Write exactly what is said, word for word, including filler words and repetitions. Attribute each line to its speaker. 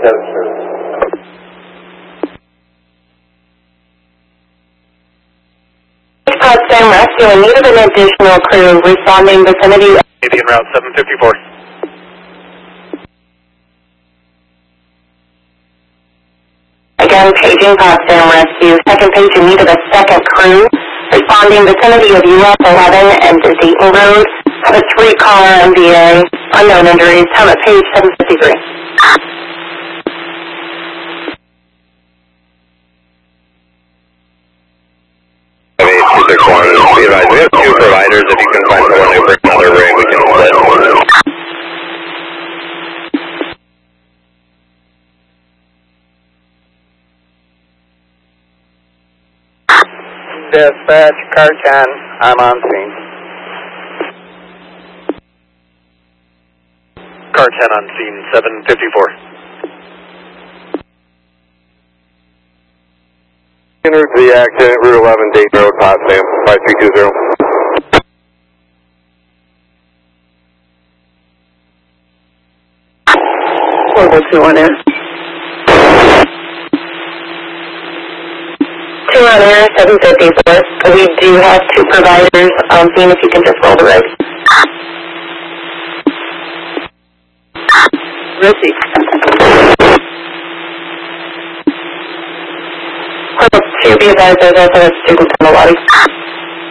Speaker 1: ten, sir.
Speaker 2: Potsdam Rescue in need of an additional crew responding vicinity.
Speaker 3: Indian Route seven fifty-four.
Speaker 2: Again, paging Potsdam Rescue. Second page in need of a second crew responding vicinity of U S eleven and Dayton Road. Have a three-caller M V A. Unknown injuries. Time at page seven fifty-three.
Speaker 4: eight two six one, be advised, we have two providers. If you can find someone who brings another rig, we can split.
Speaker 3: Dispatch, car ten, I'm on scene. Car ten on scene, seven fifty-four.
Speaker 4: En route to the accident, Route eleven, Dayton Road, Potsdam, five three two zero.
Speaker 2: four one two on air. two on air, seven fifty-four. We do have two providers. Um, seeing if you can just roll the rig. Receive. To be advised, there's also a student in the lobby.